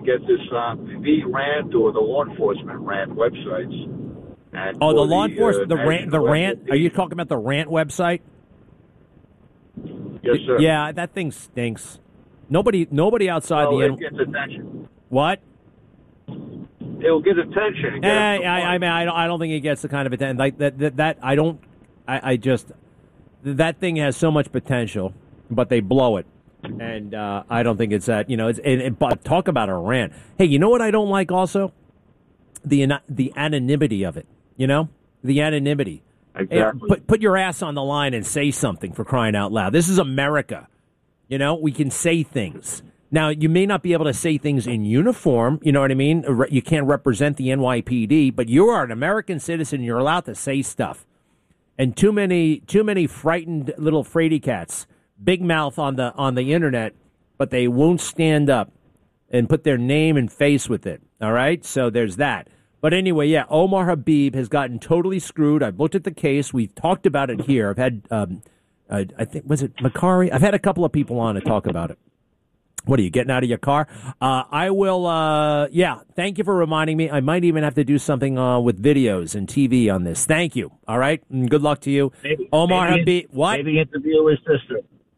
get this on the RAND or the law enforcement RAND websites. And the law enforcement, the rant. Are you talking about the rant website? Yes, sir. Yeah, that thing stinks. Nobody outside it gets attention. What? It'll get attention. I mean, I don't think it gets the kind of attention like that. That thing has so much potential, but they blow it, and I don't think it's that. But talk about a rant. Hey, you know what I don't like also? The anonymity of it. The anonymity. Exactly. Hey, put your ass on the line and say something, for crying out loud. This is America. We can say things. Now, you may not be able to say things in uniform, you know what I mean? You can't represent the NYPD, but you are an American citizen. You're allowed to say stuff. And too many frightened little fraidy cats, big mouth on the internet, but they won't stand up and put their name and face with it. All right? So there's that. But anyway, yeah, Omar Habib has gotten totally screwed. I've looked at the case. We've talked about it here. I've had, I think, was it Makari? I've had a couple of people on to talk about it. What are you, getting out of your car? I will, thank you for reminding me. I might even have to do something with videos and TV on this. Thank you. All right? And good luck to you. Omar Habib, what? Maybe interview his sister.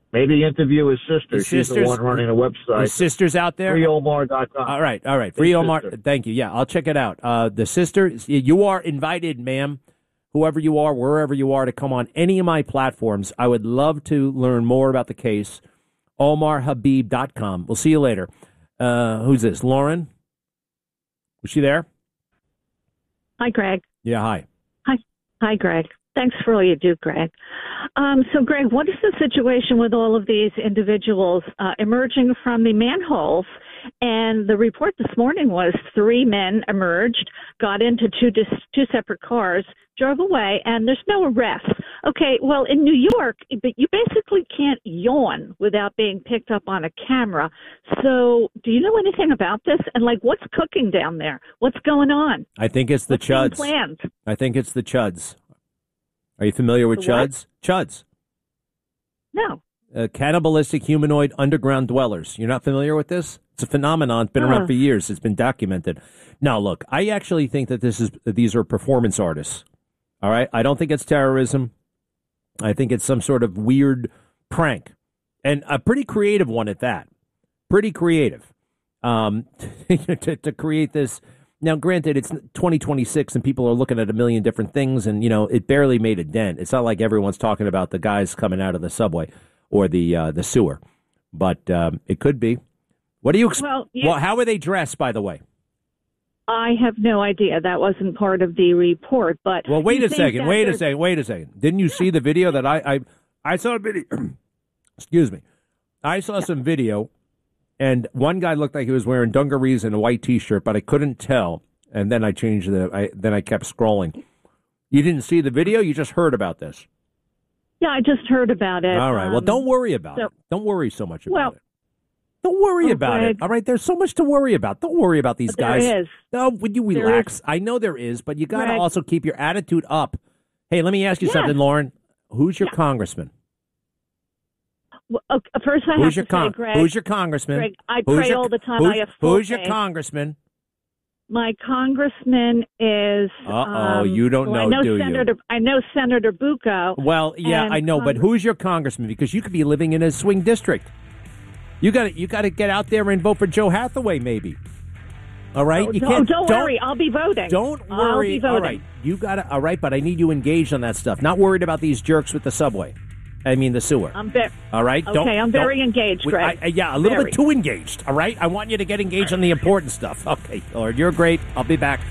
She's the one running the website. His sister's out there? FreeOmar.com. All right. Free Omar. Thank you. Yeah, I'll check it out. The sister, you are invited, ma'am, whoever you are, wherever you are, to come on any of my platforms. I would love to learn more about the case. OmarHabib.com. We'll see you later. Who's this? Lauren? Was she there? Hi, Greg. Yeah, hi. Hi, Greg. Thanks for all you do, Greg. So, Greg, what is the situation with all of these individuals emerging from the manholes? And the report this morning was 3 men emerged, got into two separate cars, drove away, and there's no arrest. Okay, well, in New York, but you basically can't yawn without being picked up on a camera. So do you know anything about this? And, what's cooking down there? What's going on? I think it's the Chuds. Planned? I think it's the Chuds. Are you familiar with Chuds? Chuds. No. Cannibalistic humanoid underground dwellers. You're not familiar with this? It's a phenomenon. It's been around for years. It's been documented. Now, look, I actually think that these are performance artists. All right? I don't think it's terrorism. I think it's some sort of weird prank. And a pretty creative one at that. Pretty creative. To create this. Now, granted, it's 2026 and people are looking at a million different things, and, it barely made a dent. It's not like everyone's talking about the guys coming out of the subway or the sewer, but it could be. What do you well, how are they dressed, by the way? I have no idea. That wasn't part of the report, but... Well, wait a second. Didn't you see the video that I saw a video? Excuse me. I saw some video. And one guy looked like he was wearing dungarees and a white T-shirt, but I couldn't tell. And then I changed then I kept scrolling. You didn't see the video? You just heard about this? Yeah, I just heard about it. All right. Well, don't worry about it. Don't worry so much about it. Don't worry about it. All right. There's so much to worry about. Don't worry about these guys. There is. No, would you relax? I know there is, but you got to also keep your attitude up. Hey, let me ask you something, Lauren. Who's your congressman? Well, first, I have to say, Greg. Who's your congressman? Greg, I pray all the time. I have full Who's your congressman? My congressman is. You don't know, do you? I know Senator Bucco. Well, yeah, I know, but who's your congressman? Because you could be living in a swing district. You got to get out there and vote for Joe Hathaway, maybe. All right, don't worry, I'll be voting. Don't worry. I'll be voting. All right, you got to. All right, but I need you engaged on that stuff. Not worried about these jerks with the subway. I mean, the sewer. All right? Okay, I'm very engaged, Greg. A little bit too engaged, all right? I want you to get engaged on the important stuff. Okay, Lord, you're great. I'll be back.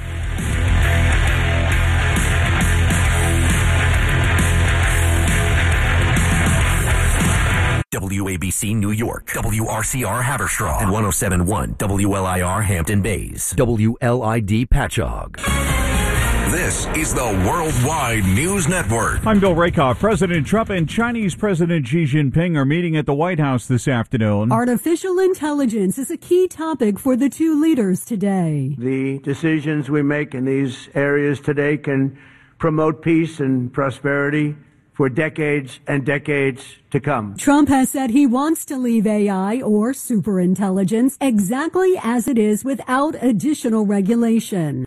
WABC New York, WRCR Haverstraw, and 107.1 WLIR Hampton Bays, WLID Patchogue. This is the Worldwide News Network. I'm Bill Rakoff. President Trump and Chinese President Xi Jinping are meeting at the White House this afternoon. Artificial intelligence is a key topic for the two leaders today. The decisions we make in these areas today can promote peace and prosperity for decades and decades to come. Trump has said he wants to leave AI, or superintelligence, exactly as it is without additional regulation.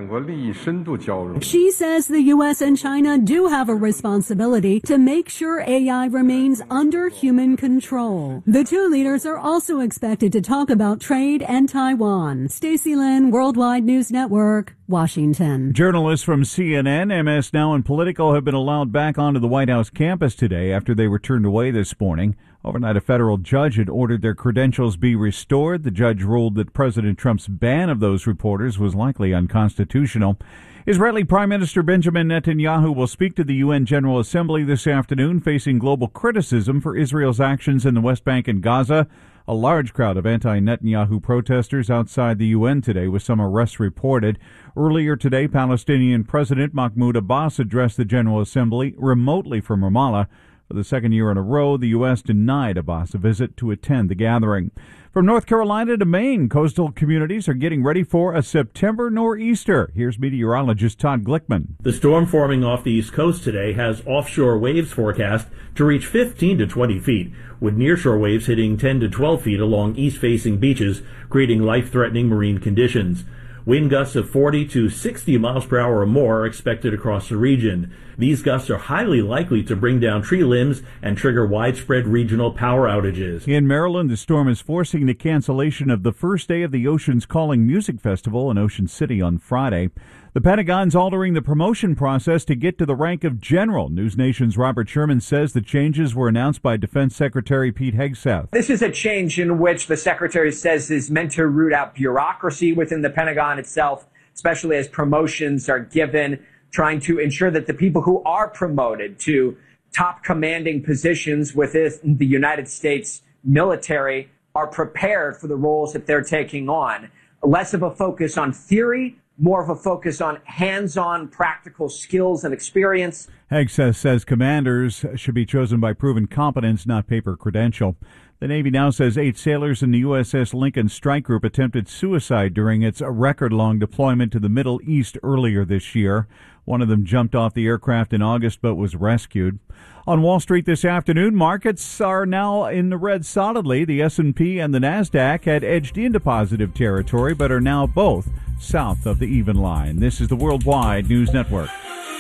Xi says the U.S. and China do have a responsibility to make sure AI remains under human control. The two leaders are also expected to talk about trade and Taiwan. Stacey Lynn, Worldwide News Network, Washington. Journalists from CNN, MS Now, and Politico have been allowed back onto the White House campus today after they were turned away this morning. Overnight, a federal judge had ordered their credentials be restored. The judge ruled that President Trump's ban of those reporters was likely unconstitutional. Israeli Prime Minister Benjamin Netanyahu will speak to the UN General Assembly this afternoon, facing global criticism for Israel's actions in the West Bank and Gaza. A large crowd of anti-Netanyahu protesters outside the UN today, with some arrests reported. Earlier today, Palestinian President Mahmoud Abbas addressed the General Assembly remotely from Ramallah. For the second year in a row, the U.S. denied Abbas a visit to attend the gathering. From North Carolina to Maine, coastal communities are getting ready for a September nor'easter. Here's meteorologist Todd Glickman. The storm forming off the East Coast today has offshore waves forecast to reach 15 to 20 feet, with nearshore waves hitting 10 to 12 feet along east-facing beaches, creating life-threatening marine conditions. Wind gusts of 40 to 60 miles per hour or more are expected across the region. These gusts are highly likely to bring down tree limbs and trigger widespread regional power outages. In Maryland, the storm is forcing the cancellation of the first day of the Oceans Calling Music Festival in Ocean City on Friday. The Pentagon's altering the promotion process to get to the rank of general. News Nation's Robert Sherman says the changes were announced by Defense Secretary Pete Hegseth. This is a change in which the Secretary says is meant to root out bureaucracy within the Pentagon itself, especially as promotions are given, trying to ensure that the people who are promoted to top commanding positions within the United States military are prepared for the roles that they're taking on. Less of a focus on theory, more of a focus on hands-on practical skills and experience. Hegseth says commanders should be chosen by proven competence, not paper credential. The Navy now says 8 sailors in the USS Lincoln Strike Group attempted suicide during its record-long deployment to the Middle East earlier this year. One of them jumped off the aircraft in August but was rescued. On Wall Street this afternoon, markets are now in the red solidly. The S&P and the NASDAQ had edged into positive territory but are now both south of the even line. This is the Worldwide News Network.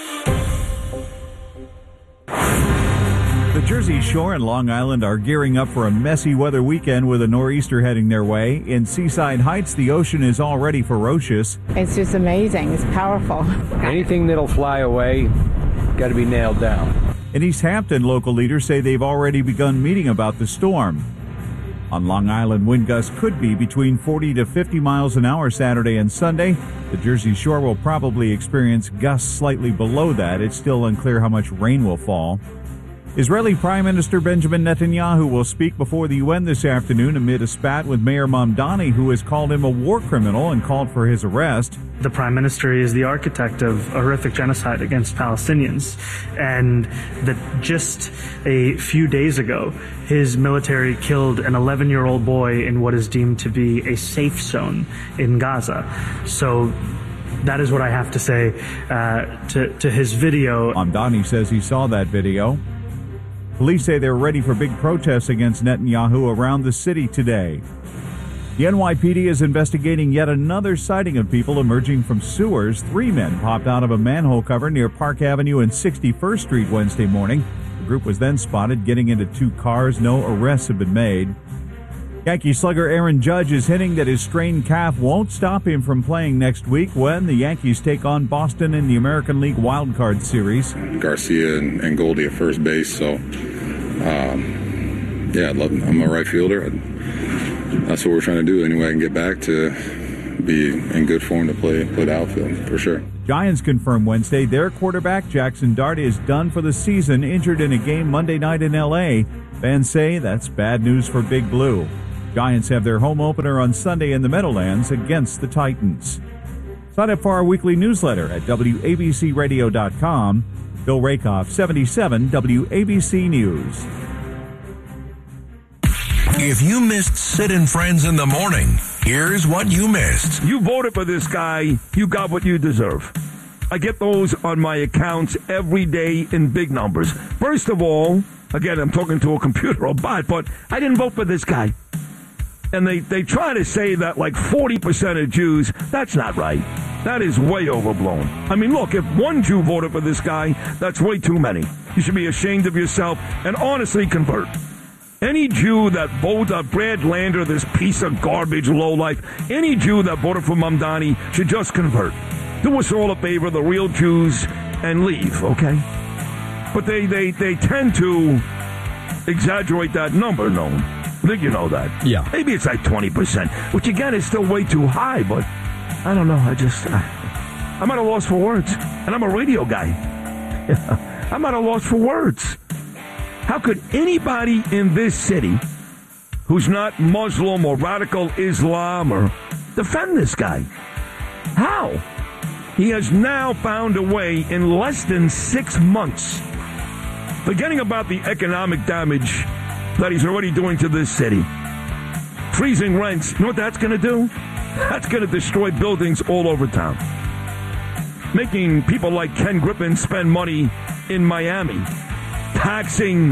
The Jersey Shore and Long Island are gearing up for a messy weather weekend with a nor'easter heading their way. In Seaside Heights, the ocean is already ferocious. It's just amazing. It's powerful. Anything that'll fly away, got to be nailed down. In East Hampton, local leaders say they've already begun meeting about the storm. On Long Island, wind gusts could be between 40 to 50 miles an hour Saturday and Sunday. The Jersey Shore will probably experience gusts slightly below that. It's still unclear how much rain will fall. Israeli Prime Minister Benjamin Netanyahu will speak before the UN this afternoon amid a spat with Mayor Mamdani, who has called him a war criminal and called for his arrest. The Prime Minister is the architect of a horrific genocide against Palestinians, and that just a few days ago, his military killed an 11-year-old boy in what is deemed to be a safe zone in Gaza. So that is what I have to say to his video. Mamdani says he saw that video. Police say they're ready for big protests against Netanyahu around the city today. The NYPD is investigating yet another sighting of people emerging from sewers. 3 men popped out of a manhole cover near Park Avenue and 61st Street Wednesday morning. The group was then spotted getting into 2 cars. No arrests have been made. Yankee slugger Aaron Judge is hinting that his strained calf won't stop him from playing next week when the Yankees take on Boston in the American League Wild Card Series. Garcia and Goldie at first base, so I'm a right fielder. That's what we're trying to do. Any way I can get back to be in good form to play the outfield, for sure. Giants confirmed Wednesday their quarterback, Jackson Dart, is done for the season, injured in a game Monday night in L.A. Fans say that's bad news for Big Blue. Giants have their home opener on Sunday in the Meadowlands against the Titans. Sign up for our weekly newsletter at WABCRadio.com. Bill Rakoff, 77 WABC News. If you missed Sid and Friends in the morning, here's what you missed. You voted for this guy. You got what you deserve. I get those on my accounts every day in big numbers. First of all, again, I'm talking to a computer or bot, but I didn't vote for this guy. And they try to say that like 40% of Jews, that's not right. That is way overblown. I mean, look, if one Jew voted for this guy, that's way too many. You should be ashamed of yourself and honestly convert. Any Jew that voted Brad Lander, this piece of garbage lowlife, any Jew that voted for Mamdani should just convert. Do us all a favor, the real Jews, and leave, okay? But they tend to exaggerate that number, Noam. I think you know that. Yeah. Maybe it's like 20%, which again is still way too high, but I don't know. I'm at a loss for words. And I'm a radio guy. I'm at a loss for words. How could anybody in this city who's not Muslim or radical Islam or defend this guy? How? He has now found a way in less than 6 months, forgetting about the economic damage that he's already doing to this city. Freezing rents. You know what that's going to do? That's going to destroy buildings all over town. Making people like Ken Griffin spend money in Miami. Taxing.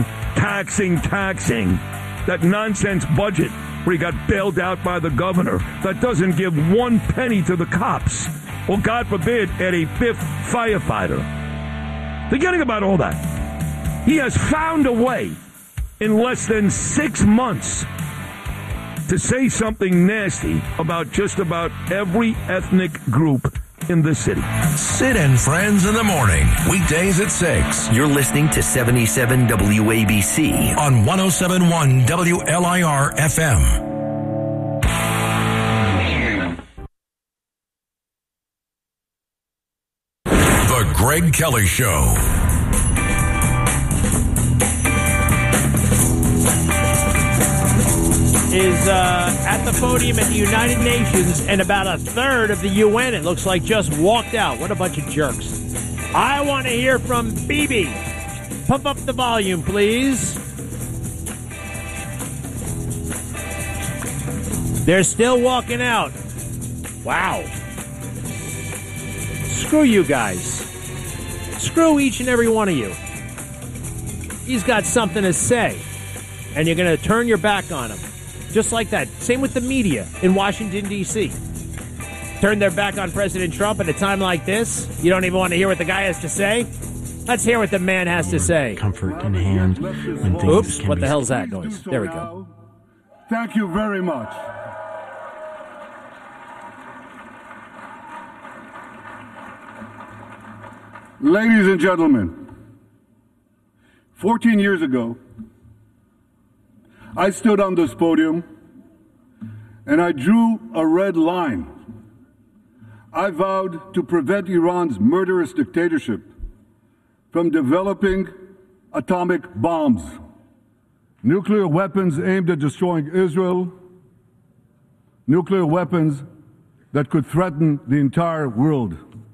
That nonsense budget where he got bailed out by the governor that doesn't give 1 penny to the cops. Or, God forbid, add a 5th firefighter. Forgetting about all that. He has found a way in less than 6 months to say something nasty about just about every ethnic group in the city. Sid and Friends in the morning, weekdays at 6. You're listening to 77 WABC on 107.1 WLIR FM. The Greg Kelly Show. Is at the podium at the United Nations, and about a third of the UN, it looks like, just walked out. What a bunch of jerks. I want to hear from Bibi. Pump up the volume, please. They're still walking out. Wow. Screw you guys. Screw each and every one of you. He's got something to say, and you're going to turn your back on him. Just like that. Same with the media in Washington, D.C. Turn their back on President Trump at a time like this. You don't even want to hear what the guy has to say? Let's hear what the man has to say. Comfort in hand when things Oops, can what be... the hell's that noise? There we go. Thank you very much. Ladies and gentlemen, 14 years ago, I stood on this podium and I drew a red line. I vowed to prevent Iran's murderous dictatorship from developing atomic bombs, nuclear weapons aimed at destroying Israel, nuclear weapons that could threaten the entire world.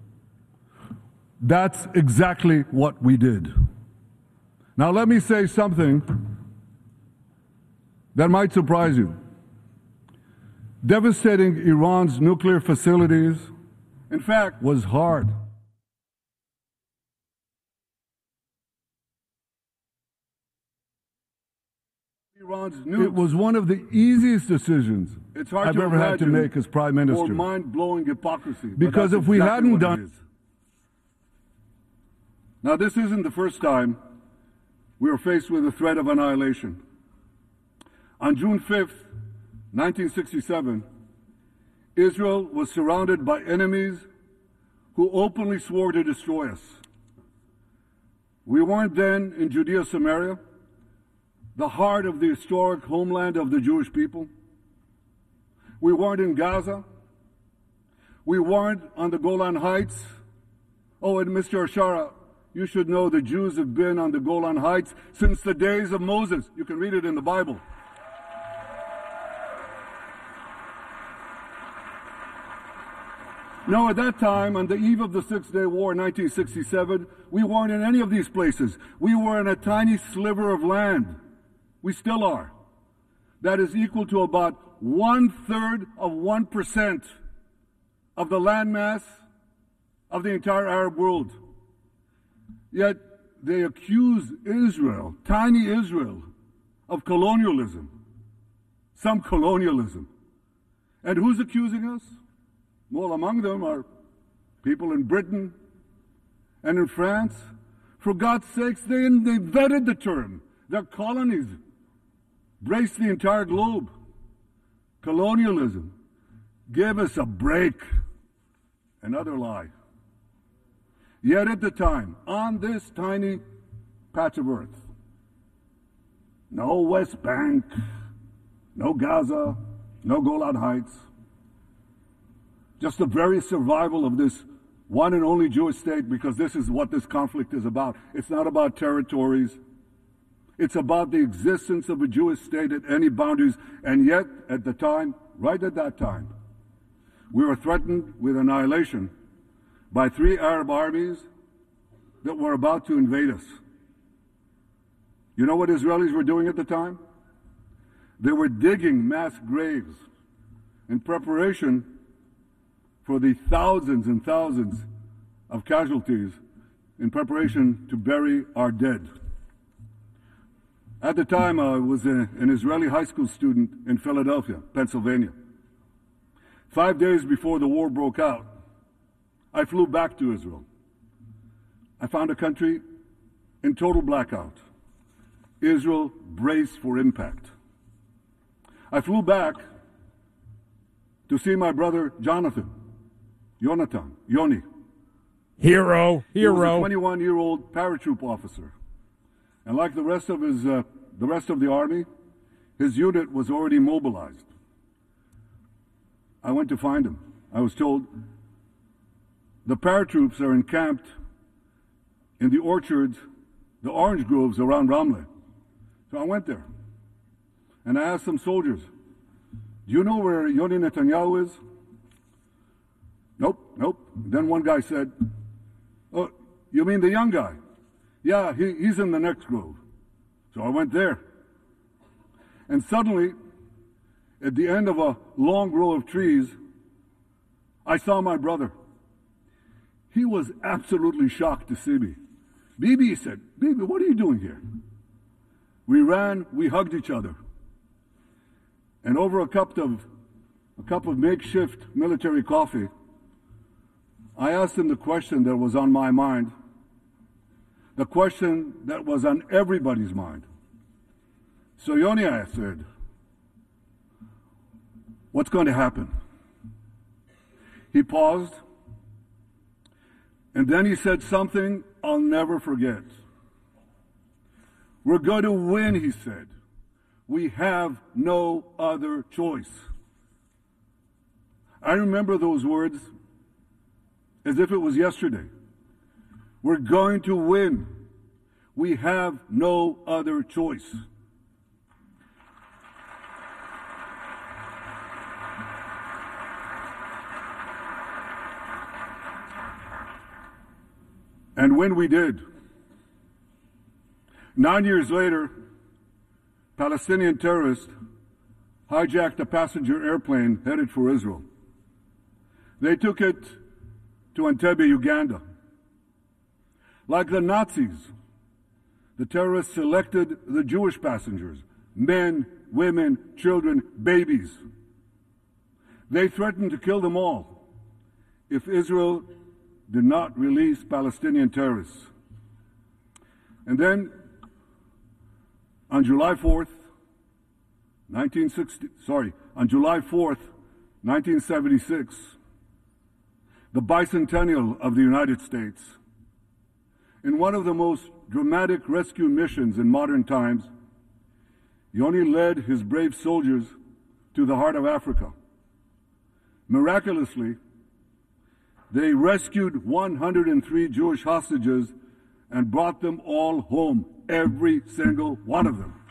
That's exactly what we did. Now let me say something that might surprise you. Devastating Iran's nuclear facilities, in fact, was hard. It was one of the easiest decisions I've ever had to make as Prime Minister. Or mind-blowing hypocrisy. Because if we hadn't done... Now, this isn't the first time we were faced with the threat of annihilation. On June 5th, 1967, Israel was surrounded by enemies who openly swore to destroy us. We weren't then in Judea, Samaria, the heart of the historic homeland of the Jewish people. We weren't in Gaza. We weren't on the Golan Heights. Oh, and Mr. Ashara, you should know the Jews have been on the Golan Heights since the days of Moses. You can read it in the Bible. No, at that time, on the eve of the Six-Day War in 1967, we weren't in any of these places. We were in a tiny sliver of land. We still are. That is equal to about 1/3 of 1% of the landmass of the entire Arab world. Yet they accuse Israel, tiny Israel, of colonialism, some colonialism. And who's accusing us? Well, among them are people in Britain and in France. For God's sakes, they vetted the term. Their colonies embraced the entire globe. Colonialism. Give us a break. Another lie. Yet at the time, on this tiny patch of earth, no West Bank, no Gaza, no Golan Heights, just the very survival of this one and only Jewish state, because this is what this conflict is about. It's not about territories. It's about the existence of a Jewish state at any boundaries. And yet, at the time, right at that time, we were threatened with annihilation by 3 Arab armies that were about to invade us. You know what Israelis were doing at the time? They were digging mass graves in preparation for the thousands and thousands of casualties, in preparation to bury our dead. At the time, I was an Israeli high school student in Philadelphia, Pennsylvania. 5 days before the war broke out, I flew back to Israel. I found a country in total blackout. Israel braced for impact. I flew back to see my brother Yoni. Hero. He was a 21-year-old paratroop officer. And like the rest of the army, his unit was already mobilized. I went to find him. I was told the paratroops are encamped in the orchards, the orange groves around Ramleh. So I went there. And I asked some soldiers, do you know where Yoni Netanyahu is? Nope. Then one guy said, oh, you mean the young guy? Yeah, he's in the next grove. So I went there. And suddenly, at the end of a long row of trees, I saw my brother. He was absolutely shocked to see me. Bibi, he said, Bibi, what are you doing here? We ran, we hugged each other. And over a cup of makeshift military coffee, I asked him the question that was on my mind, the question that was on everybody's mind. So Yoni, I said, what's going to happen? He paused, and then he said something I'll never forget. We're going to win, he said. We have no other choice. I remember those words as if it was yesterday. We're going to win. We have no other choice. And when we did, 9 years later, Palestinian terrorists hijacked a passenger airplane headed for Israel. They took it to Entebbe, Uganda. Like the Nazis, the terrorists selected the Jewish passengers, men, women, children, babies. They threatened to kill them all if Israel did not release Palestinian terrorists. And then, on July 4th, 1976, the bicentennial of the United States, in one of the most dramatic rescue missions in modern times, Yoni led his brave soldiers to the heart of Africa. Miraculously, they rescued 103 Jewish hostages and brought them all home, every single one of them.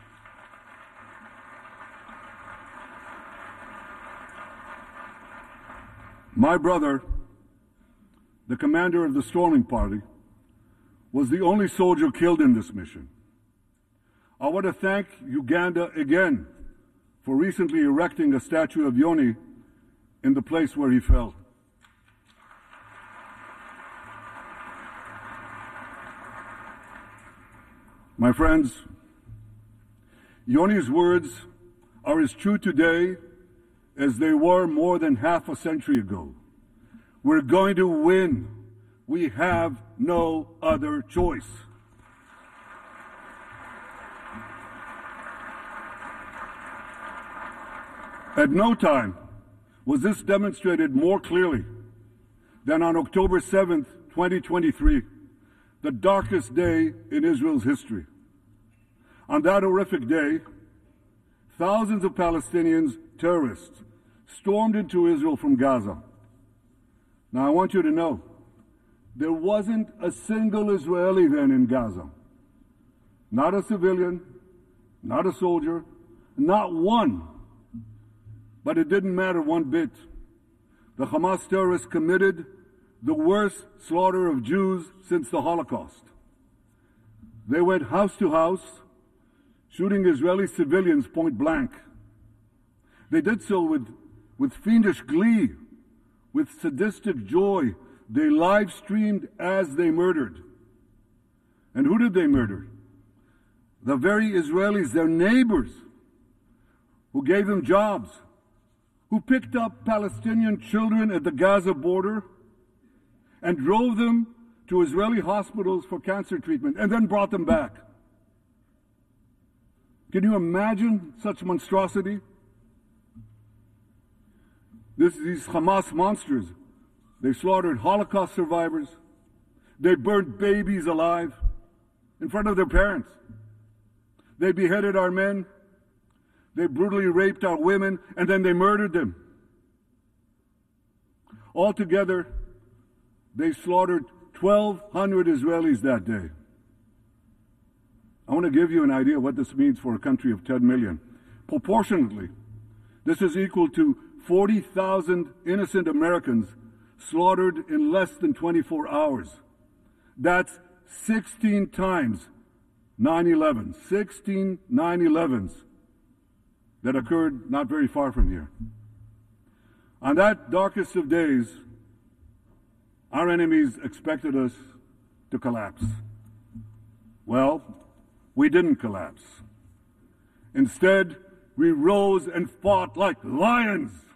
My brother, the commander of the storming party, was the only soldier killed in this mission. I want to thank Uganda again for recently erecting a statue of Yoni in the place where he fell. My friends, Yoni's words are as true today as they were more than half a century ago. We're going to win. We have no other choice. At no time was this demonstrated more clearly than on October 7th, 2023, the darkest day in Israel's history. On that horrific day, thousands of Palestinians, terrorists, stormed into Israel from Gaza. Now, I want you to know, there wasn't a single Israeli then in Gaza. Not a civilian, not a soldier, not one. But it didn't matter one bit. The Hamas terrorists committed the worst slaughter of Jews since the Holocaust. They went house to house, shooting Israeli civilians point blank. They did so with fiendish glee, with sadistic joy. They live streamed as they murdered. And who did they murder? The very Israelis, their neighbors, who gave them jobs, who picked up Palestinian children at the Gaza border and drove them to Israeli hospitals for cancer treatment and then brought them back. Can you imagine such monstrosity? These Hamas monsters, they slaughtered Holocaust survivors. They burned babies alive in front of their parents. They beheaded our men. They brutally raped our women, and then they murdered them. Altogether, they slaughtered 1,200 Israelis that day. I want to give you an idea of what this means for a country of 10 million. Proportionately, this is equal to 40,000 innocent Americans slaughtered in less than 24 hours. That's 16 times 9/11. 16 9/11s that occurred not very far from here. On that darkest of days, our enemies expected us to collapse. Well, we didn't collapse. Instead, we rose and fought like lions.